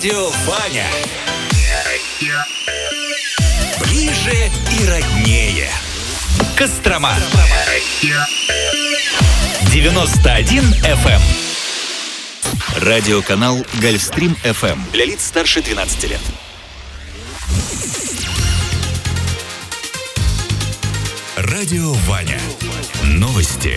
Радио Ваня. Ближе и роднее. Кострома. 91 FM. Радиоканал Гольфстрим FM. Для лиц старше 12 лет. Радио Ваня. Новости.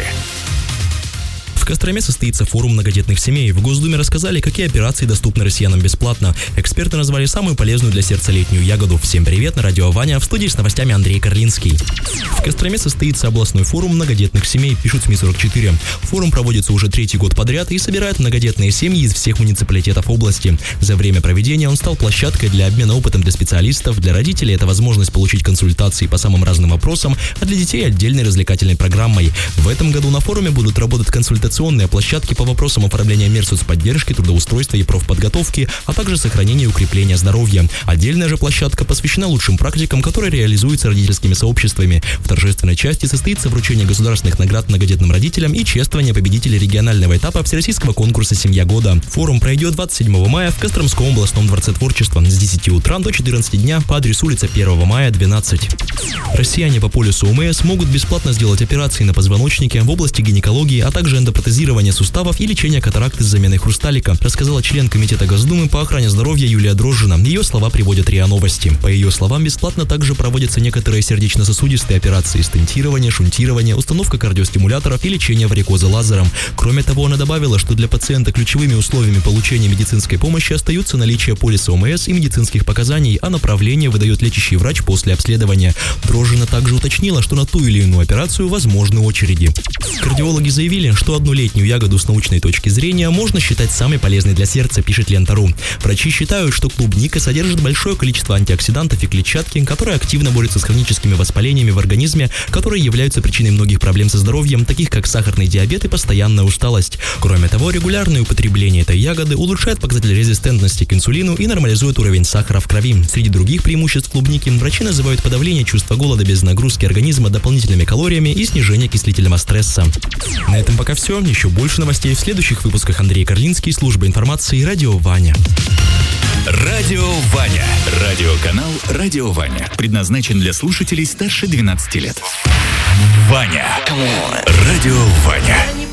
В Костроме состоится форум многодетных семей. В Госдуме рассказали, какие операции доступны россиянам бесплатно. Эксперты назвали самую полезную для сердца летнюю ягоду. Всем привет, на радио Ваня. В студии с новостями Андрей Карлинский. В Костроме состоится областной форум многодетных семей, пишут СМИ-44. Форум проводится уже третий год подряд и собирает многодетные семьи из всех муниципалитетов области. За время проведения он стал площадкой для обмена опытом для специалистов. Для родителей это возможность получить консультации по самым разным вопросам, а для детей отдельной развлекательной программой. В этом году на форуме будут работать консультационные площадки по вопросам оформления мер соцподдержки, трудоустройства и профподготовки, а также сохранения и укрепления здоровья. Отдельная же площадка посвящена лучшим практикам, которые реализуются родительскими сообществами. В торжественной части состоится вручение государственных наград многодетным родителям и чествование победителей регионального этапа всероссийского конкурса «Семья года». Форум пройдет 27 мая в Костромском областном дворце творчества с 10 утра до 14 дня по адресу улица 1 мая, 12. Россияне по полису ОМС могут бесплатно сделать операции на позвоночнике, в области гинекологии, а также эндопротезирование суставов и лечение катаракты с заменой хрусталика, рассказала член Комитета Госдумы по охране здоровья Юлия Дрожжина. Ее слова приводят РИА Новости. По ее словам, бесплатно также проводятся некоторые сердечно-сосудистые операции: стентирование, шунтирование, установка кардиостимуляторов и лечение варикоза лазером. Кроме того, она добавила, что для пациента ключевыми условиями получения медицинской помощи остаются наличие полиса ОМС и медицинских показаний, а направление выдает лечащий врач после обследования. Дрожжина также уточнила, что на ту или иную операцию возможны очереди. Кардиологи заявили, что одну летнюю ягоду с научной точки зрения можно считать самой полезной для сердца, пишет Лента.ру. Врачи считают, что клубника содержит большое количество антиоксидантов и клетчатки, которые активно борются с хроническими воспалениями в организме, которые являются причиной многих проблем со здоровьем, таких как сахарный диабет и постоянная усталость. Кроме того, регулярное употребление этой ягоды улучшает показатель резистентности к инсулину и нормализует уровень сахара в крови. Среди других преимуществ клубники врачи называют подавление чувства голода без нагрузки организма дополнительными калориями и снижение окислительного стресса. На этом пока все. Еще больше новостей в следующих выпусках. Андрей Карлинский, служба информации, радио Ваня. Радио Ваня. Радиоканал Радио Ваня. Предназначен для слушателей старше 12 лет. Ваня. Радио Ваня.